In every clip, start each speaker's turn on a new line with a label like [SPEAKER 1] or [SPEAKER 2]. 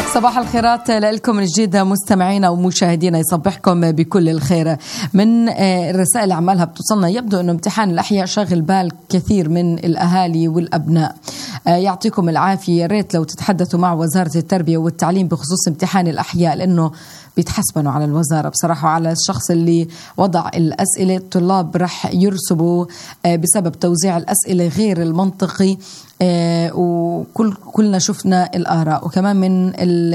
[SPEAKER 1] صباح الخيرات لكم من جديد مستمعينا ومشاهدينا، يصبحكم بكل الخير. من الرسائل اللي عمالها بتوصلنا يبدو أنه امتحان الأحياء شاغل بال كثير من الأهالي والأبناء. يعطيكم العافية. يا ريت لو تتحدثوا مع وزارة التربية والتعليم بخصوص امتحان الأحياء، لأنه بيتحسبنوا على الوزارة بصراحة وعلى الشخص اللي وضع الأسئلة. الطلاب رح يرسبوا بسبب توزيع الأسئلة غير المنطقي، وكلنا شفنا الآراء. وكمان من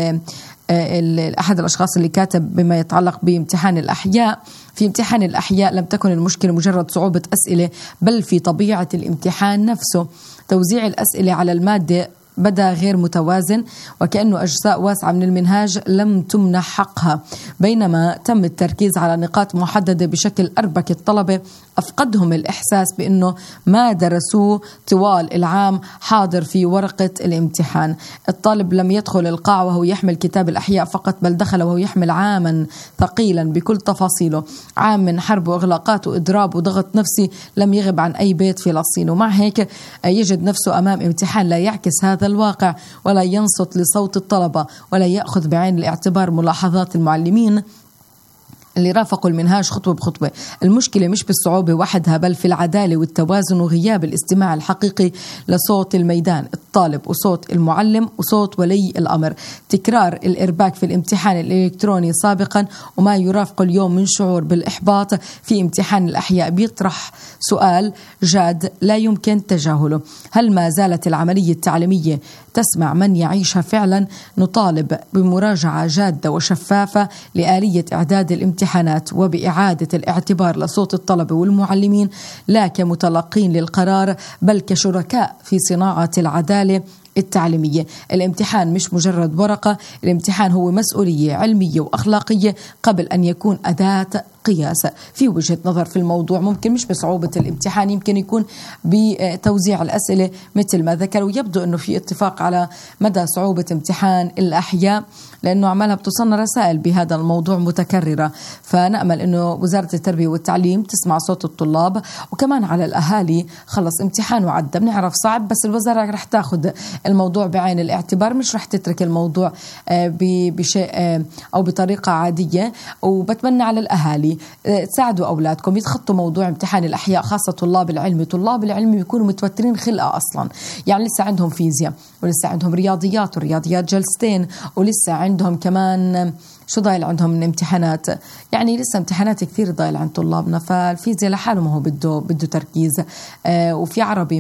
[SPEAKER 1] أحد الأشخاص اللي كاتب بما يتعلق بامتحان الأحياء: في امتحان الأحياء لم تكن المشكلة مجرد صعوبة أسئلة، بل في طبيعة الامتحان نفسه. توزيع الأسئلة على المادة بدأ غير متوازن، وكأنه أجزاء واسعة من المنهاج لم تمنح حقها، بينما تم التركيز على نقاط محددة بشكل أربك الطلبة أفقدهم الإحساس بأنه ما درسوه طوال العام حاضر في ورقة الامتحان. الطالب لم يدخل القاعة وهو يحمل كتاب الأحياء فقط، بل دخل وهو يحمل عاما ثقيلا بكل تفاصيله، عام من حرب وإغلاقات وإضراب وضغط نفسي لم يغب عن أي بيت فلسطين. ومع هيك يجد نفسه أمام امتحان لا يعكس هذا الواقع، ولا ينصت لصوت الطلبة، ولا يأخذ بعين الاعتبار ملاحظات المعلمين اللي رافقوا المنهاج خطوة بخطوة. المشكلة مش بالصعوبة وحدها، بل في العدالة والتوازن وغياب الاستماع الحقيقي لصوت الميدان، الطالب وصوت المعلم وصوت ولي الأمر. تكرار الإرباك في الامتحان الإلكتروني سابقا وما يرافق اليوم من شعور بالإحباط في امتحان الأحياء بيطرح سؤال جاد لا يمكن تجاهله: هل ما زالت العملية التعليمية تسمع من يعيشها فعلا؟ نطالب بمراجعة جادة وشفافة لآلية إعداد الامتحانات، وبإعادة الاعتبار لصوت الطلبة والمعلمين لا كمتلقين للقرار بل كشركاء في صناعة العدالة التعليمية. الامتحان مش مجرد ورقة، الامتحان هو مسؤولية علمية وأخلاقية قبل أن يكون أداة قياس. في وجهة نظر في الموضوع ممكن مش بصعوبة الامتحان، يمكن يكون بتوزيع الأسئلة مثل ما ذكروا. يبدو أنه في اتفاق على مدى صعوبة امتحان الأحياء، لأنه عمالها بتصلنا رسائل بهذا الموضوع متكررة. فنأمل أنه وزارة التربية والتعليم تسمع صوت الطلاب، وكمان على الأهالي. خلص امتحان وعدى، بنعرف صعب، بس الوزارة رح تاخذ الموضوع بعين الاعتبار، مش رح تترك الموضوع بشيء أو بطريقة عادية. وبتمنى على الأهالي تساعدوا أولادكم يتخطوا موضوع امتحان الأحياء، خاصة طلاب العلم. طلاب العلم بيكونوا متوترين خلقة أصلا، يعني لسه عندهم فيزياء، ولسه عندهم رياضيات، والرياضيات جلستين، ولسه عندهم كمان شو ضايل عندهم من امتحانات، يعني لسه امتحانات كثير ضايل عند طلابنا. فالفيزياء لحاله ما هو بده تركيز، وفي عربي،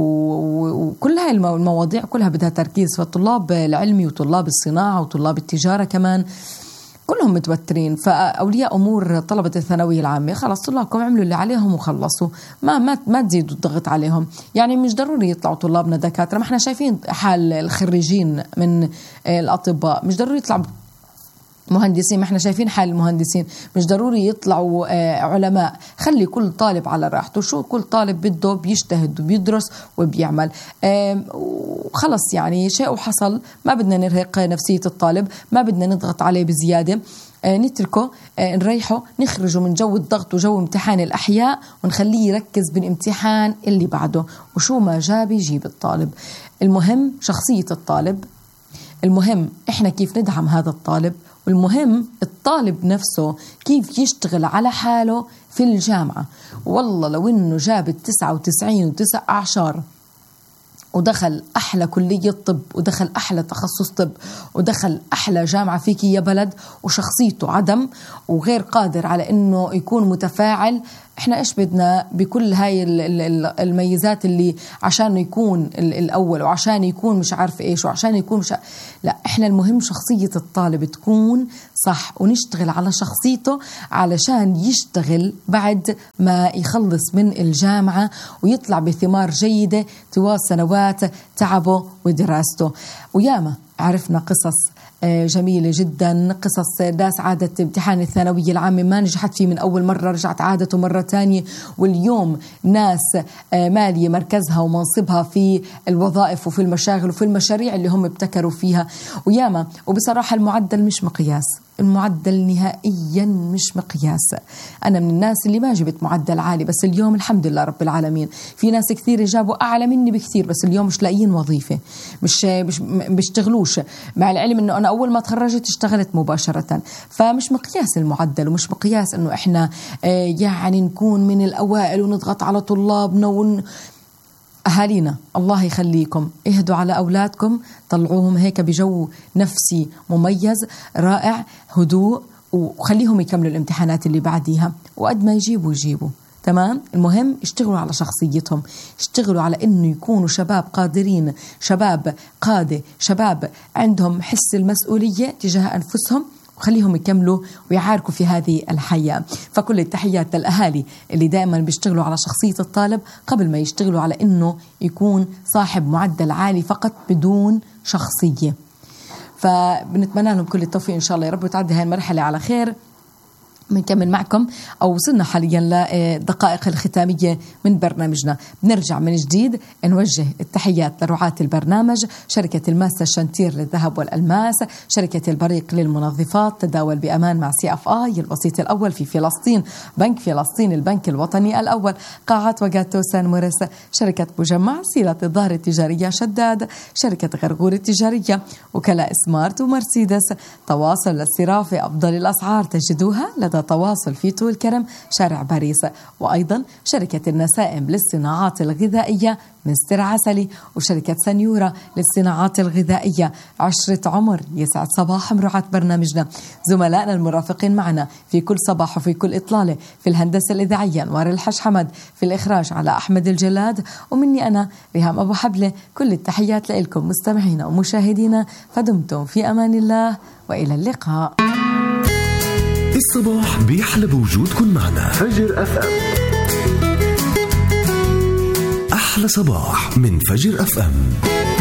[SPEAKER 1] وكل هاي المواضيع كلها بدها تركيز. فالطلاب العلمي وطلاب الصناعة وطلاب التجارة كمان كلهم متوترين. فأولياء أمور طلبة الثانوية العامة خلاص طلابكم عملوا اللي عليهم وخلصوا، ما تزيدوا الضغط عليهم. يعني مش ضروري يطلعوا طلابنا دكاترة، ما احنا شايفين حال الخريجين من الأطباء، مش ضروري يطلعوا مهندسين، ما احنا شايفين حال المهندسين، مش ضروري يطلعوا علماء. خلي كل طالب على راحته، شو كل طالب بده بيجتهد وبيدرس وبيعمل. وخلص يعني شيء وحصل، ما بدنا نرهق نفسية الطالب، ما بدنا نضغط عليه بزيادة، نتركه نريحه، نخرجه من جو الضغط وجو امتحان الأحياء، ونخليه يركز بالامتحان اللي بعده، وشو ما جاب يجيب الطالب. المهم شخصية الطالب، المهم إحنا كيف ندعم هذا الطالب، والمهم الطالب نفسه كيف يشتغل على حاله في الجامعة. والله لو إنه جاب 99.9 ودخل أحلى كلية طب، ودخل أحلى تخصص طب، ودخل أحلى جامعة فيك يا بلد، وشخصيته عدم وغير قادر على إنه يكون متفاعل، إحنا إيش بدنا بكل هاي الميزات اللي عشان يكون الأول، وعشان يكون مش عارف إيش، وعشان يكون مش لا، إحنا المهم شخصية الطالب تكون صح، ونشتغل على شخصيته علشان يشتغل بعد ما يخلص من الجامعة ويطلع بثمار جيدة طوال سنوات تعبه ودراسته. وياما عرفنا قصص جميلة جدا، قصص ناس عادت امتحان الثانوية العامة ما نجحت فيه من أول مرة، رجعت عادته مرة تانية، واليوم ناس مالية مركزها ومنصبها في الوظائف وفي المشاغل وفي المشاريع اللي هم ابتكروا فيها. وياما، وبصراحة المعدل مش مقياس، المعدل نهائيا مش مقياس. أنا من الناس اللي ما جبت معدل عالي، بس اليوم الحمد لله رب العالمين في ناس كثير جابوا أعلى مني بكثير، بس اليوم مش لاقيين وظيفة، مش بيشتغلوش، مع العلم أنه أنا أول ما تخرجت اشتغلت مباشرة. فمش مقياس المعدل، ومش مقياس أنه إحنا يعني نكون من الأوائل ونضغط على طلابنا أهالينا. الله يخليكم، اهدوا على أولادكم، طلعوهم هيك بجو نفسي مميز رائع، هدوء، وخليهم يكملوا الامتحانات اللي بعديها، وقد ما يجيبوا تمام. المهم اشتغلوا على شخصيتهم، اشتغلوا على انه يكونوا شباب قادرين، شباب قادة، شباب عندهم حس المسؤولية تجاه أنفسهم، وخليهم يكملوا ويعاركوا في هذه الحياة. فكل التحيات للأهالي اللي دائما بيشتغلوا على شخصية الطالب قبل ما يشتغلوا على إنه يكون صاحب معدل عالي فقط بدون شخصية. فبنتمنى لهم كل التوفيق إن شاء الله يا رب، وتعدي هاي المرحلة على خير. بنكمل معكم أو وصلنا حاليا للدقائق الختامية من برنامجنا. بنرجع من جديد نوجه التحيات لرعاة البرنامج، شركة الماسة شانتير للذهب والألماس، شركة البريق للمنظفات، تداول بأمان مع CFI الوسيط الأول في فلسطين، بنك فلسطين البنك الوطني الأول، قاعة وجاتو سان موريس، شركة مجمع سيلة الظهر التجارية شداد، شركة غرغور التجارية، وكلاء سمارت ومرسيدس. تواصل للصرافة أفضل الأسعار تجدوها لدى تواصل في طول كرم شارع باريس. وأيضا شركة النسائم للصناعات الغذائية مستر عسلي، وشركة سنيورة للصناعات الغذائية. عشرة عمر يسعد صباح رعاة برنامجنا، زملائنا المرافقين معنا في كل صباح وفي كل إطلالة، في الهندسة الإذاعية أنوار الحج حمد، في الإخراج على أحمد الجلاد، ومني أنا ريهام أبو حبلة. كل التحيات لكم مستمعينا ومشاهدينا، فدمتم في أمان الله وإلى اللقاء.
[SPEAKER 2] الصباح بيحلى بوجودكم معنا. فجر FM، أحلى صباح من فجر FM.